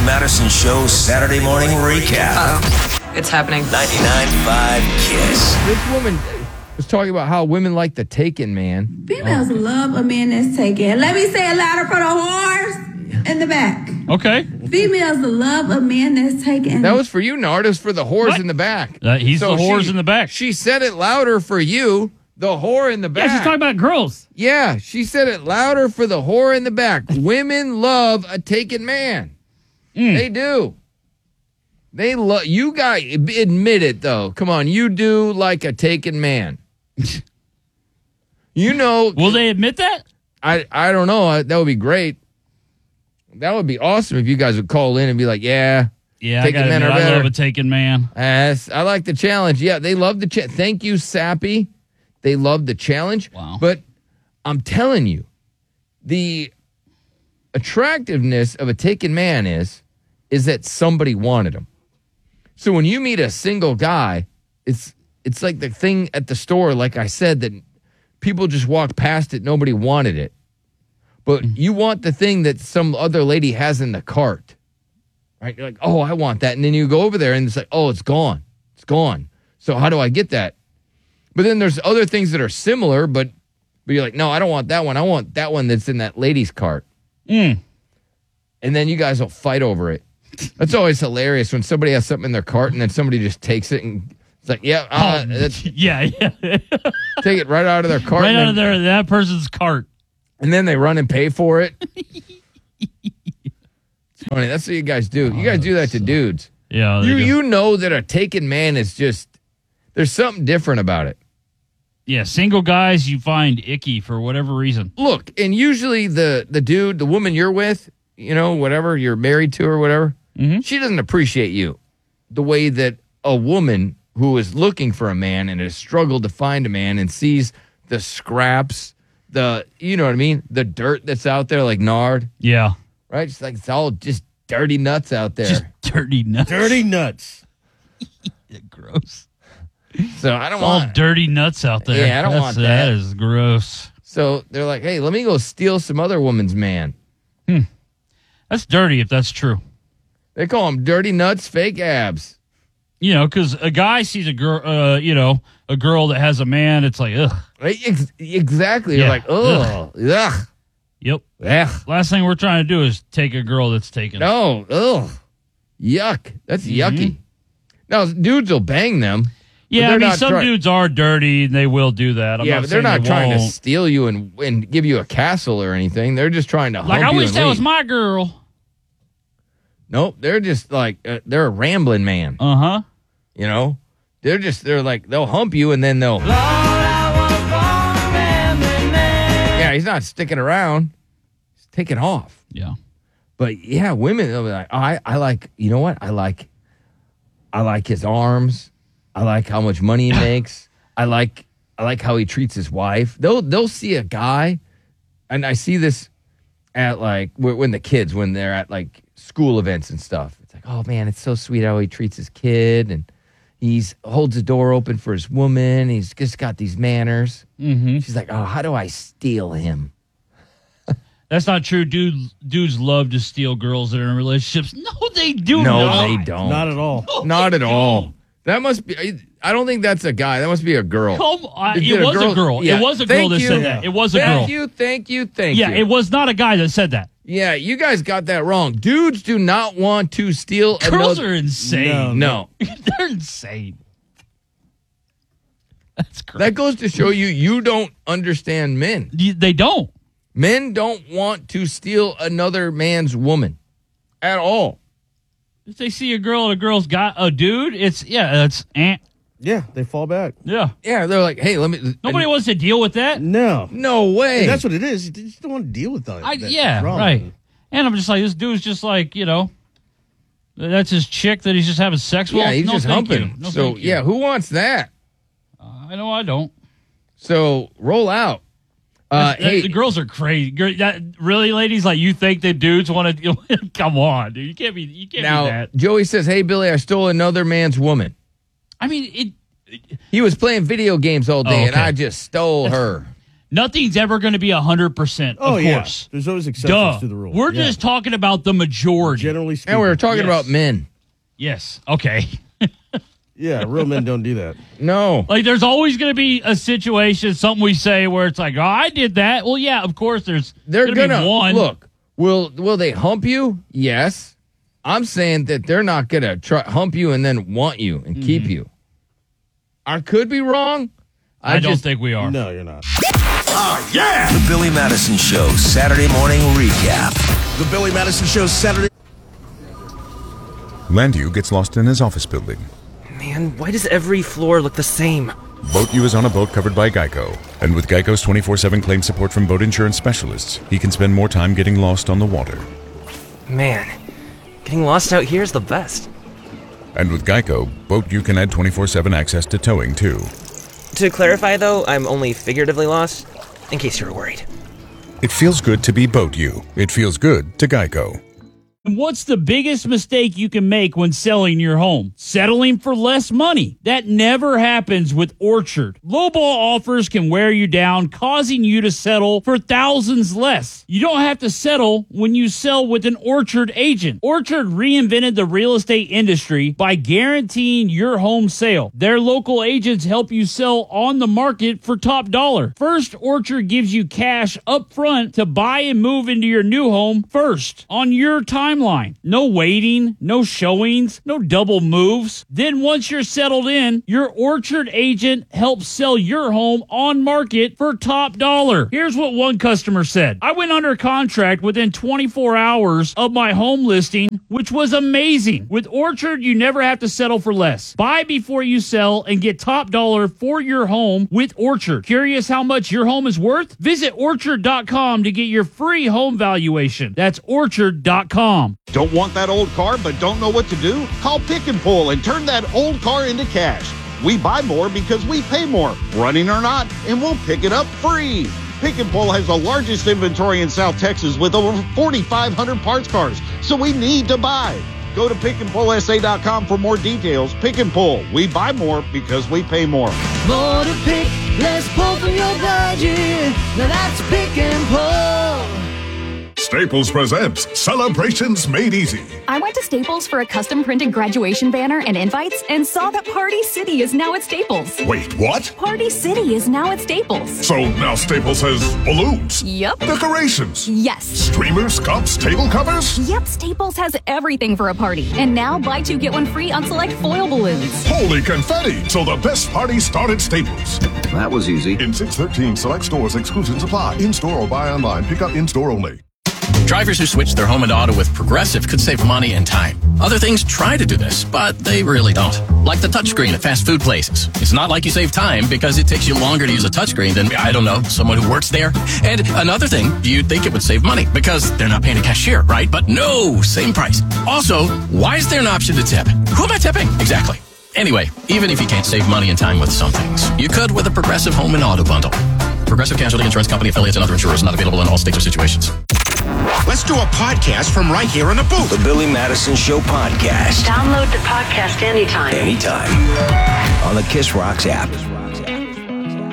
Madison Show Saturday morning recap. Uh-oh. It's happening. 99.5 KISS. This woman was talking about how women like the taken man. Females love a man that's taken. Let me say it louder for the whores in the back. Okay. Females love a man that's taken. That was for you, Nard. It was for the whores in the back. He's the whores in the back. She said it louder for you, the whore in the back. Yeah, she's talking about girls. Yeah, she said it louder for the whore in the back. Women love a taken man. They do. They love you guys. Admit it though. Come on, you do like a taken man. You know. Will they admit that? I don't know. That would be great. That would be awesome if you guys would call in and be like, yeah, taken men are better. I love a taken man. Yes, I like the challenge. Yeah, they love the challenge. Thank you, Sappy. They love the challenge. Wow. But I'm telling you, the attractiveness of a taken man is that somebody wanted him. So when you meet a single guy, it's like the thing at the store, like I said, that people just walked past it, nobody wanted it. But you want the thing that some other lady has in the cart, right? You're like, oh, I want that. And then you go over there and it's like, oh, it's gone. It's gone. So how do I get that? But then there's other things that are similar, but you're like, no, I don't want that one. I want that one that's in that lady's cart. And then you guys will fight over it. That's always hilarious when somebody has something in their cart and then somebody just takes it and it's like, yeah. Yeah. Take it right out of their cart. Right out of that person's cart. And then they run and pay for it. It's funny. That's what you guys do. You guys do that to dudes. Yeah. You know that a taken man is just, there's something different about it. Yeah, single guys you find icky for whatever reason. Look, and usually the dude, the woman you're with, you know, whatever, you're married to or whatever, she doesn't appreciate you the way that a woman who is looking for a man and has struggled to find a man and sees the scraps, you know what I mean? The dirt that's out there like Nard. Yeah. Right? It's like it's all just dirty nuts out there. Just dirty nuts. Dirty nuts. Gross. So I don't all want dirty nuts out there. Yeah, I don't want that. That is gross. So they're like, hey, let me go steal some other woman's man. That's dirty if that's true. They call them dirty nuts, fake abs. You know, because a guy sees a girl, a girl that has a man, it's like, ugh. Exactly. Yeah. You're like, ugh. Ugh. Yep. Ugh. Last thing we're trying to do is take a girl that's taken. No. Ugh. Yuck. That's yucky. Now, dudes will bang them. Yeah, I mean, some dudes are dirty, and they will do that. But they're not trying to steal you and give you a castle or anything. They're just trying to hump you. I wish and that leave. was my girl. Nope, they're just like, they're a rambling man. Uh-huh. You know? They're like, they'll hump you and then they'll... Yeah, he's not sticking around. He's taking off. Yeah. But yeah, women, they'll be like, oh, I like, you know what? I like his arms. I like how much money he makes. I like how he treats his wife. They'll see a guy, and I see this at like when they're at like school events and stuff. It's like, oh man, it's so sweet how he treats his kid, and he's holds the door open for his woman. He's just got these manners. Mm-hmm. She's like, oh, how do I steal him? That's not true. Dudes love to steal girls that are in relationships. No, they do not. No, they don't. Not at all. No, not at all. That must be. I don't think that's a guy. That must be a girl. It was a girl. Yeah. It was a girl that said that. It was a girl. Thank you. Yeah, it was not a guy that said that. Yeah, you guys got that wrong. Dudes do not want to steal. Girls are insane. No. They're insane. That's great. That goes to show you don't understand men. They don't. Men don't want to steal another man's woman at all. If they see a girl and a girl's got a dude, that's Yeah, they fall back. Yeah. Yeah, they're like, hey, let me. Nobody wants to deal with that. No way. And that's what it is. You just don't want to deal with that. Right. And I'm just like, this dude's just like, that's his chick that he's just having sex with. Yeah, he's just humping. So, who wants that? I know I don't. So, roll out. Hey, the girls are crazy. Really, ladies? Like, you think that dudes want to? Come on, dude. You can't be that. Joey says, "Hey, Billy, I stole another man's woman." I mean, he was playing video games all day, and I just stole her. Nothing's ever going to be 100%. Oh, of yeah. course. There's always exceptions Duh. to the rule. We're Yeah. just talking about the majority. Generally speaking. And we were talking Yes. about men. Yes. Okay. Yeah, real men don't do that. No. Like, there's always going to be a situation, something we say where it's like, oh, I did that. Well, yeah, of course, They're gonna gonna be one. look. Will they hump you? Yes. I'm saying that they're not gonna hump you and then want you and keep you. I could be wrong. I don't think we are. No, you're not. The Billy Madison Show Saturday morning recap. The Billy Madison Show Saturday. Landu gets lost in his office building. Man, why does every floor look the same? Boat U is on a boat covered by Geico. And with Geico's 24/7 claim support from boat insurance specialists, he can spend more time getting lost on the water. Man, getting lost out here is the best. And with Geico, Boat U can add 24/7 access to towing too. To clarify though, I'm only figuratively lost, in case you were worried. It feels good to be Boat U. It feels good to Geico. And what's the biggest mistake you can make when selling your home? Settling for less money. That never happens with Orchard. Lowball offers can wear you down, causing you to settle for thousands less. You don't have to settle when you sell with an Orchard agent. Orchard reinvented the real estate industry by guaranteeing your home sale. Their local agents help you sell on the market for top dollar. First, Orchard gives you cash up front to buy and move into your new home first on your timeline. No waiting, no showings, no double moves. Then once you're settled in, your Orchard agent helps sell your home on market for top dollar. Here's what one customer said. I went under contract within 24 hours of my home listing, which was amazing. With Orchard, you never have to settle for less. Buy before you sell and get top dollar for your home with Orchard. Curious how much your home is worth? Visit Orchard.com to get your free home valuation. That's Orchard.com. Don't want that old car but don't know what to do? Call Pick and Pull and turn that old car into cash. We buy more because we pay more, running or not, and we'll pick it up free. Pick and Pull has the largest inventory in South Texas with over 4,500 parts cars, so we need to buy. Go to pickandpullsa.com for more details. Pick and Pull. We buy more because we pay more. More to pick, less pull from your budget. Now that's Pick and Pull. Staples presents Celebrations Made Easy. I went to Staples for a custom printed graduation banner and invites and saw that Party City is now at Staples. Wait, what? Party City is now at Staples. So now Staples has balloons? Yep. Decorations? Yes. Streamers, cups, table covers? Yep, Staples has everything for a party. And now buy two, get one free on select foil balloons. Holy confetti! So the best parties start at Staples. That was easy. In 613 select stores, exclusions apply. In-store or buy online. Pick up in-store only. Drivers who switch their home and auto with Progressive could save money and time. Other things try to do this, but they really don't. Like the touchscreen at fast food places. It's not like you save time because it takes you longer to use a touchscreen than, I don't know, someone who works there. And another thing, you'd think it would save money because they're not paying a cashier, right? But no, same price. Also, why is there an option to tip? Who am I tipping? Exactly. Anyway, even if you can't save money and time with some things, you could with a Progressive home and auto bundle. Progressive Casualty Insurance Company affiliates and other insurers not available in all states or situations. Let's do a podcast from right here in the booth. The Billy Madison Show podcast. Download the podcast anytime. Anytime. On the Kiss Rocks app.